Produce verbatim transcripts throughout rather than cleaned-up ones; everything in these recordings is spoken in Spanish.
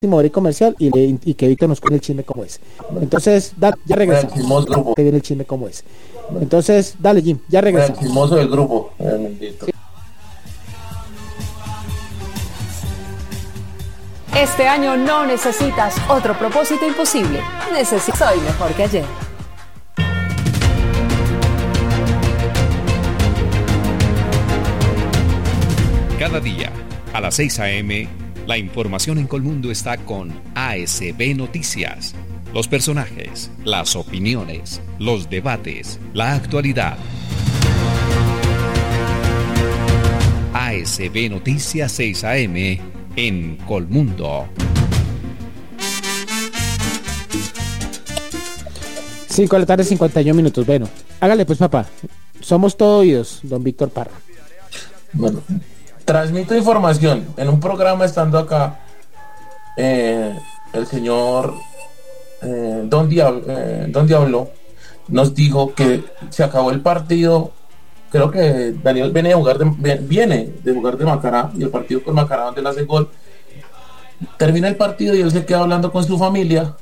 hora y comercial y, le, y que Víctor nos cuente el chisme como es. Entonces, da, ya regresamos. Que viene el chisme como es. Entonces, dale, Jim, ya regresamos. El chismoso del grupo. Eh, sí. Este año no necesitas otro propósito imposible. Necesitas Soy Mejor que Ayer. Cada día, a las seis a.m., la información en Colmundo está con A S B Noticias. Los personajes, las opiniones, los debates, la actualidad. A S B Noticias seis a.m. en Colmundo. cinco de la tarde, cincuenta y uno minutos. Bueno, hágale pues, papá. Somos todo oídos, don Víctor Parra. Bueno, transmito información. En un programa estando acá, eh, el señor eh, Don, Diablo, eh, Don Diablo nos dijo que se acabó el partido. Creo que Daniel viene de jugar de, viene de jugar de Macará, y el partido con Macará donde él hace gol. Termina el partido y él se queda hablando con su familia,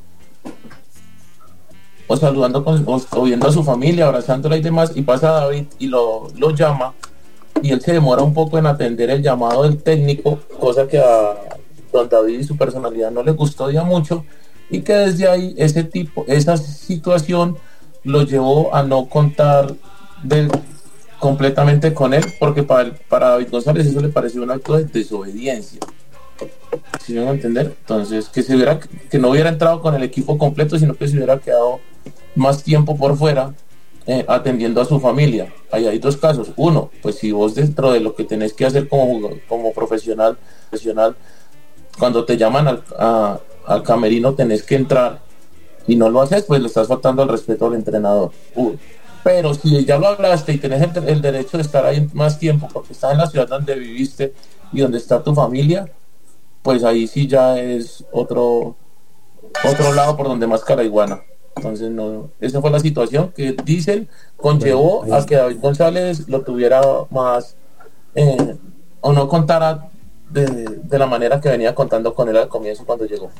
o saludando con, o, o viendo a su familia, abrazándola y demás, y pasa David y lo, lo llama, y él se demora un poco en atender el llamado del técnico, cosa que a don David y su personalidad no le gustó ya mucho, y que desde ahí ese tipo, esa situación lo llevó a no contar del completamente con él, porque para, el, para David González eso le pareció un acto de desobediencia, ¿sí me van a entender? Entonces que se hubiera, que no hubiera entrado con el equipo completo, sino que se hubiera quedado más tiempo por fuera eh, atendiendo a su familia. Ahí hay dos casos: uno, pues si vos dentro de lo que tenés que hacer como, como profesional, profesional cuando te llaman al, a, al camerino tenés que entrar y no lo haces, pues le estás faltando el respeto al entrenador. Uh, Pero si ya lo hablaste y tenés el, el derecho de estar ahí más tiempo porque estás en la ciudad donde viviste y donde está tu familia, pues ahí sí ya es otro otro lado por donde más cara iguana. Entonces no, esa fue la situación que dicen conllevó bueno, a que David González lo tuviera más eh, o no contara de, de la manera que venía contando con él al comienzo cuando llegó.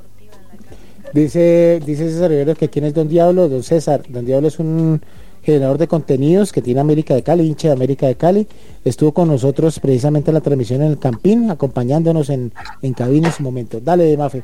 Dice dice César Rivero que quién es Don Diablo. Don César, Don Diablo es un generador de contenidos que tiene América de Cali, hincha de América de Cali. Estuvo con nosotros precisamente en la transmisión en el Campín, acompañándonos en, en cabina en su momento. Dale, Mafe.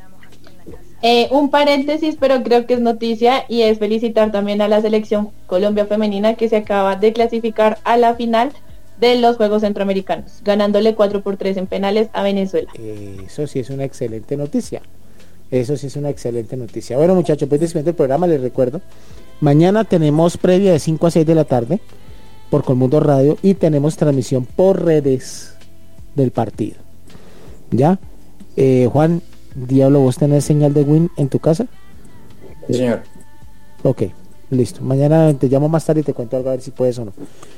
Eh, un paréntesis, pero creo que es noticia, y es felicitar también a la selección Colombia femenina, que se acaba de clasificar a la final de los Juegos Centroamericanos, ganándole cuatro por tres en penales a Venezuela. Eso sí es una excelente noticia. Eso sí es una excelente noticia. Bueno, muchachos, pues después del programa les recuerdo, mañana tenemos previa de cinco a seis de la tarde por Colmundo Radio y tenemos transmisión por redes del partido. ¿Ya? Eh, Juan Diablo, ¿vos tenés señal de Win en tu casa? Sí, señor. Ok, listo. Mañana te llamo más tarde y te cuento algo a ver si puedes o no.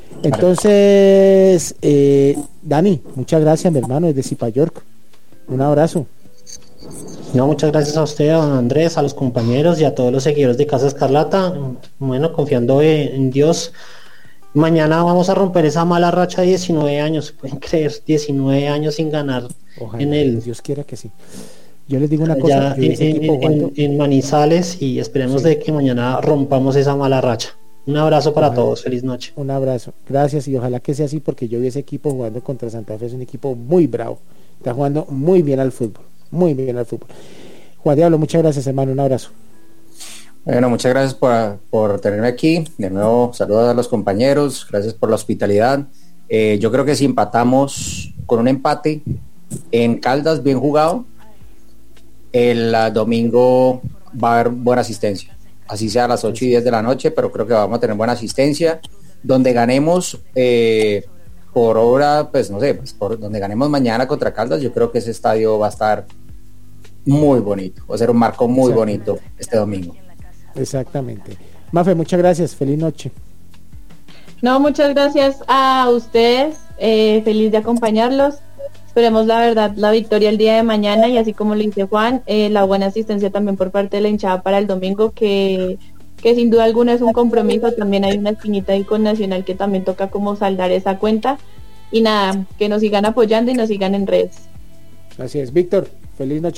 Entonces, eh, Dani, muchas gracias, mi hermano, desde Zipa York. Un abrazo. No, muchas gracias a usted, a don Andrés, a los compañeros y a todos los seguidores de Casa Escarlata. Bueno, confiando en Dios, mañana vamos a romper esa mala racha de diecinueve años. ¿Pueden creer? diecinueve años sin ganar. Ojalá, en el Dios quiera que sí. Yo les digo una cosa, en, en, en, en Manizales, y esperemos sí. de que mañana rompamos esa mala racha. Un abrazo para ojalá. Todos, feliz noche. Un abrazo, gracias, y ojalá que sea así, porque yo vi ese equipo jugando contra Santa Fe, es un equipo muy bravo, está jugando muy bien al fútbol. Muy bien al fútbol. Juan Diablo, muchas gracias, hermano, un abrazo. Bueno, muchas gracias por, por tenerme aquí. De nuevo, saludos a los compañeros, gracias por la hospitalidad. Eh, yo creo que si empatamos con un empate en Caldas bien jugado, el uh, domingo va a haber buena asistencia. Así sea a las ocho y diez de la noche, pero creo que vamos a tener buena asistencia. Donde ganemos eh, por hora, pues no sé, pues por donde ganemos mañana contra Caldas, yo creo que ese estadio va a estar muy bonito, va a ser un marco muy bonito este domingo. Exactamente. Mafe, muchas gracias, feliz noche. No, muchas gracias a ustedes, eh, feliz de acompañarlos. Esperemos la verdad la victoria el día de mañana, y así como le dice Juan, eh, la buena asistencia también por parte de la hinchada para el domingo, que, que sin duda alguna es un compromiso. También hay una espinita ahí con Nacional que también toca como saldar esa cuenta, y nada, que nos sigan apoyando y nos sigan en redes. Así es, Víctor, feliz noche.